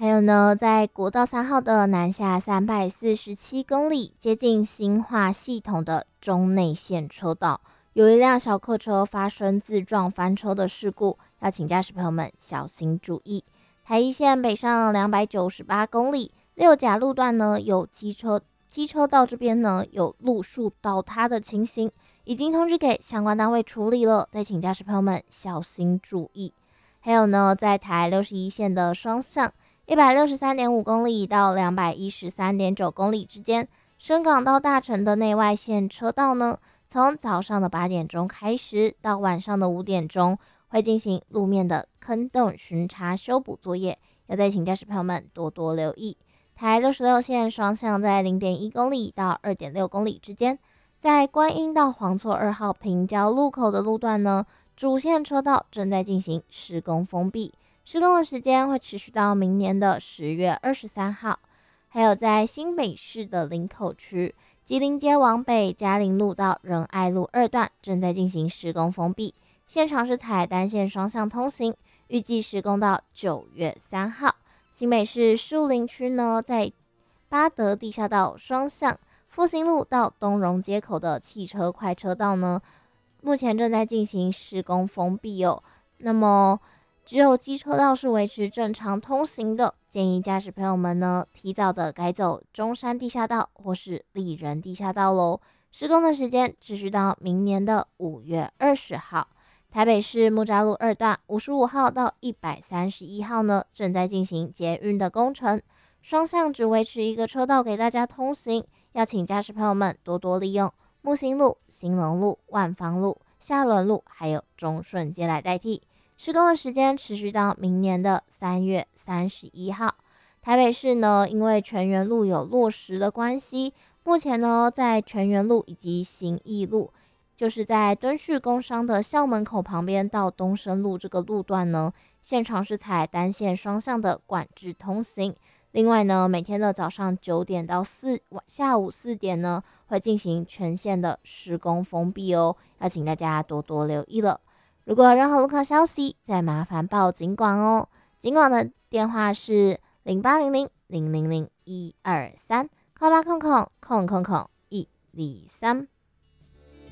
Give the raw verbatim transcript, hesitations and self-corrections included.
还有呢，在国道三号的南下三百四十七公里，接近新化系统的中内线车道，有一辆小客车发生自撞翻车的事故，要请驾驶朋友们小心注意。台一线北上两百九十八公里，六甲路段呢有机车机车道这边呢有路树倒塌的情形，已经通知给相关单位处理了，再请驾驶朋友们小心注意。还有呢，在台六十一线的双向一百六十三点五公里到两百一十三点九公里之间，深港到大城的内外线车道呢，从早上的八点钟开始到晚上的五点钟，会进行路面的坑洞巡查修补作业，要再请驾驶朋友们多多留意。台六十六线双向在零点一公里到二点六公里之间，在观音到黄厝二号平交路口的路段呢，主线车道正在进行施工封闭。施工的时间会持续到明年的十月二十三号。还有在新北市的林口区，吉林街往北嘉陵路到仁爱路二段正在进行施工封闭，现场是采单线双向通行，预计施工到九月三号。新北市树林区呢，在八德地下道双向复兴路到东荣街口的汽车快车道呢，目前正在进行施工封闭哦。那么只有机车道是维持正常通行的，建议驾驶朋友们呢提早的改走中山地下道或是丽人地下道喽。施工的时间持续到明年的五月二十号。台北市木栅路二段五十五号到一百三十一号呢，正在进行捷运的工程，双向只维持一个车道给大家通行，要请驾驶朋友们多多利用木星路、兴隆路、万芳路、下仑路还有中顺街来代替。施工的时间持续到明年的三月三十一号。台北市呢，因为全园路有落实的关系，目前呢在全园路以及行义路，就是在敦叙工商的校门口旁边到东升路这个路段呢，现场是采单线双向的管制通行。另外呢，每天的早上九点到四下午四点呢，会进行全线的施工封闭哦，要请大家多多留意了。如果有任何路况消息，再麻烦报警广哦。警广的电话是零八零零零零零一二三，空八空空空空空一二三。